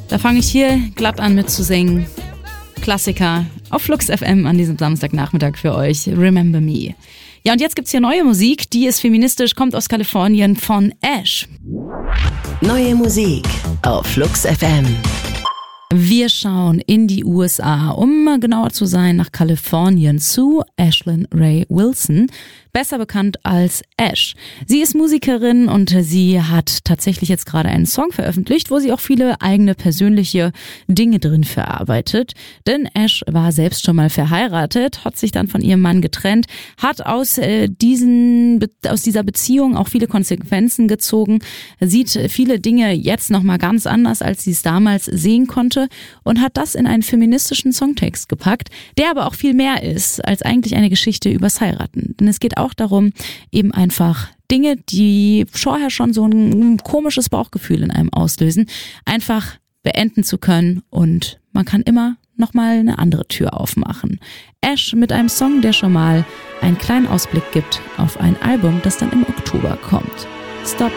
Da fange ich hier glatt an mit zu singen. Klassiker auf Flux FM an diesem Samstagnachmittag für euch. Remember Me. Ja, und jetzt gibt's hier neue Musik, die ist feministisch, kommt aus Kalifornien von Ash. Neue Musik auf Flux FM. Wir schauen in die USA, um genauer zu sein, nach Kalifornien zu Ashlyn Ray Wilson, besser bekannt als Ash. Sie ist Musikerin und sie hat tatsächlich jetzt gerade einen Song veröffentlicht, wo sie auch viele eigene persönliche Dinge drin verarbeitet. Denn Ash war selbst schon mal verheiratet, hat sich dann von ihrem Mann getrennt, hat aus dieser Beziehung auch viele Konsequenzen gezogen, sieht viele Dinge jetzt nochmal ganz anders, als sie es damals sehen konnte und hat das in einen feministischen Songtext gepackt, der aber auch viel mehr ist als eigentlich eine Geschichte übers Heiraten. Denn es geht auch darum, eben einfach Dinge, die vorher schon so ein komisches Bauchgefühl in einem auslösen, einfach beenden zu können und man kann immer nochmal eine andere Tür aufmachen. Ash mit einem Song, der schon mal einen kleinen Ausblick gibt auf ein Album, das dann im Oktober kommt. Stop